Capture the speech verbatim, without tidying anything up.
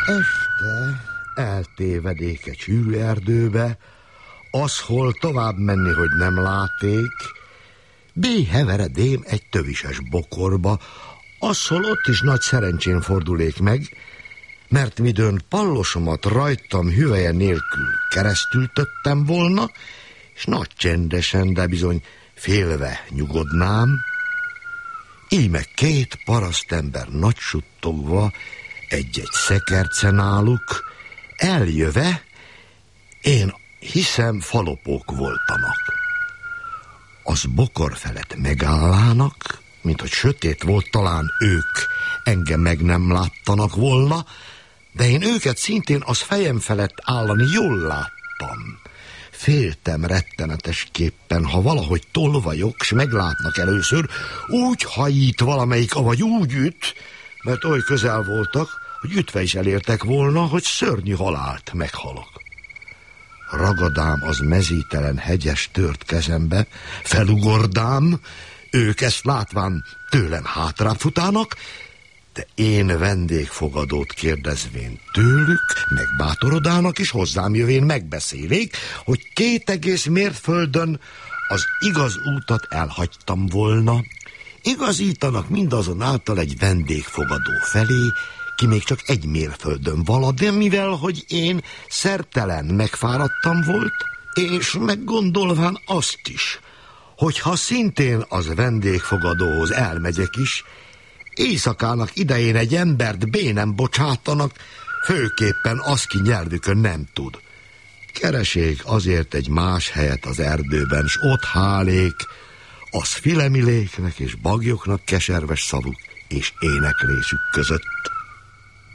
Este eltévedék egy sűrű erdőbe, az hol tovább menni, hogy nem láték. B. heveredém egy tövises bokorba, az hol ott is nagy szerencsén fordulék meg, mert midőn pallosomat rajtam hüvelye nélkül keresztül töttem volna, és nagy csendesen, de bizony félve nyugodnám. Íme két parasztember nagy suttogva, egy-egy szekerce náluk, eljöve, én hiszem falopók voltanak. Az bokor felett megállának, mint hogy sötét volt, talán ők engem meg nem láttanak volna, de én őket szintén az fejem felett állani jól láttam. Féltem rettenetesképpen, ha valahogy tolvajok, s meglátnak először, úgy hajít valamelyik, avagy úgy üt, mert oly közel voltak, hogy ütve is elértek volna, hogy szörnyű halált meghalok. Ragadám az mezítelen hegyes tört kezembe, felugordám, ők ezt látván tőlem hátrább futának, de én vendégfogadót kérdezvén tőlük, megbátorodának, és hozzám jövén megbeszélék, hogy két egész mérföldön az igaz útat elhagytam volna. Igazítanak mindazonáltal egy vendégfogadó felé, ki még csak egy mérföldön vala, de mivel, hogy én szertelen megfáradtam volt, és meggondolván azt is, hogy ha szintén az vendégfogadóhoz elmegyek is, éjszakának idején egy embert bénem bocsátanak, főképpen az, ki nyelvükön nem tud. Keresék azért egy más helyet az erdőben, s ott hálék, az filemiléknek és bagyoknak keserves szavuk és éneklésük között.